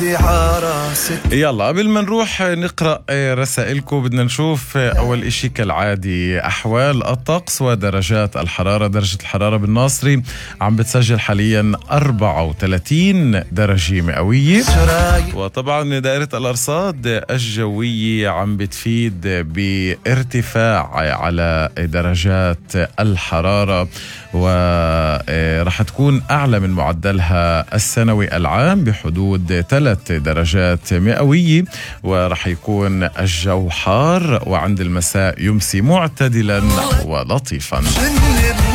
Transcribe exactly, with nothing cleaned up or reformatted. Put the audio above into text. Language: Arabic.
يلا قبل ما نروح نقرأ رسائلكم بدنا نشوف أول إشي كالعادي أحوال الطقس ودرجات الحرارة. درجة الحرارة بالناصري عم بتسجل حاليا أربعة وثلاثين درجة مئوية، وطبعا دائرة الأرصاد الجوية عم بتفيد بارتفاع على درجات الحرارة، ورح تكون أعلى من معدلها السنوي العام بحدود ثلاث درجات مئوية، ورح يكون الجو حار وعند المساء يمسي معتدلا ولطيفا.